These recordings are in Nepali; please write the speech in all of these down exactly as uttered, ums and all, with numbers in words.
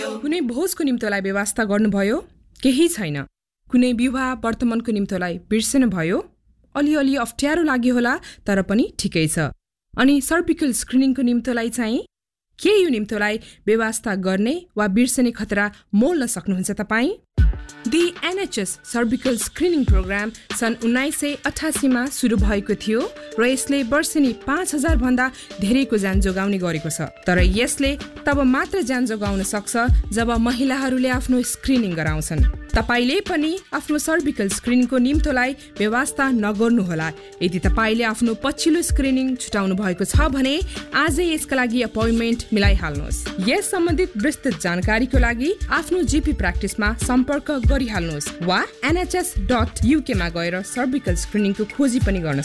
कुनै भोजको निम्तोलाई व्यवस्था गर्नुभयो? केही छैन। कुनै विवाह वर्तमानको निम्तोलाई बिर्सनु भयो? अलिअलि अप्ठ्यारो लाग्यो होला, तर पनि ठिकै छ। अनि सर्भिकल स्क्रिनिङको निम्तोलाई चाहिँ के यो निम्तोलाई व्यवस्था गर्ने वा बिर्सने खतरा मोल्न सक्नुहुन्छ तपाईँ? The NHS cervical screening programme सन् उन्नाइस सय अठासीमा सुरु भएको थियो र यसले वर्षेनी पाँच हजार भन्दा धेरैको ज्यान जोगाउने गरेको छ। तर यसले तब मात्र ज्यान जोगाउन सक्छ जब महिलाहरूले आफ्नो स्क्रिनिङ गराउँछन्। तपाईले पनि आफ्नो सर्भिकल स्क्रिनिङको निम्तोलाई व्यवस्था नगर्नुहोला। यदि तपाईले आफ्नो पछिल्लो स्क्रिनिङ छुटाउनु भएको छ भने आजै यसका लागि अपोइन्टमेन्ट मिलाइहाल्नुहोस्। यस सम्बन्धित विस्तृत जानकारीको लागि आफ्नो जीपी प्र्याक्टिसमा सम्पर्क गरिहाल्नुहोस् वा एनएचएस डट युके मा गएर सर्भिकल स्क्रिनिङको खोजी पनि गर्न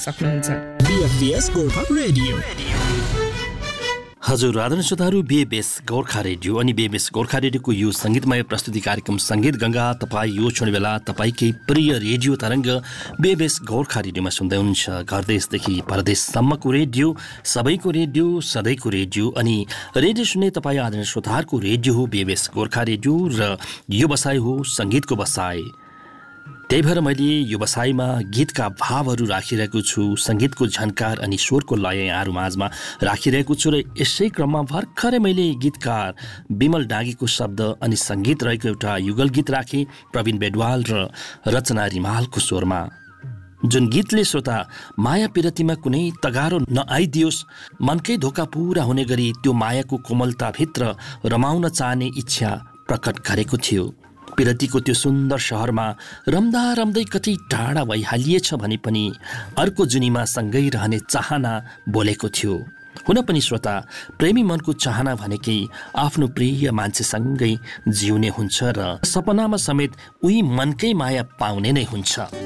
सक्नुहुन्छ। हजुर आदरणीय श्रोताहरू, बीएबीएस गोर्खा रेडियो अनि बीएबीएस गोर्खा रेडियोको यो सङ्गीतमय प्रस्तुति कार्यक्रम सङ्गीत गङ्गा तपाईँ यो क्षण बेला तपाईँकै प्रिय रेडियो तरङ्ग बीएबीएस गोर्खा रेडियोमा सुन्दै हुनुहुन्छ। घरदेशदेखि परदेशसम्मको रेडियो, सबैको रेडियो, सधैँको रेडियो अनि रेडियो सुन्ने तपाईँ आदरणीय श्रोताहरूको रेडियो हो बीएबीएस गोर्खा रेडियो र यो बसाइ हो सङ्गीतको बसाइ। त्यही भएर मैले यो बसाइमा गीतका भावहरू राखिरहेको छु, सङ्गीतको झन्कार अनि स्वरको लय यहाँहरू माझमा राखिरहेको छु र यसै क्रममा भर्खरै मैले गीतकार विमल डाँगीको शब्द अनि सङ्गीत रहेको एउटा युगल गीत राखेँ प्रवीण बेडवाल र रचना रिमालको स्वरमा, जुन गीतले श्रोता माया पिरतीमा कुनै तगारो नआइदियोस्, मनकै धोका पुरा हुने गरी त्यो मायाको कोमलताभित्र रमाउन चाहने इच्छा प्रकट गरेको थियो। पिरतीको त्यो सुन्दर शहरमा रम्दा रम्दै कति टाढा भइहालिएछ भने पनि अर्को जुनीमा सँगै रहने चाहना बोलेको थियो। हुन पनि श्रोता, प्रेमी मनको चाहना भनेकै आफ्नो प्रिय मान्छेसँगै जिउने हुन्छ र सपनामा समेत उही मनकै माया पाउने नै हुन्छ।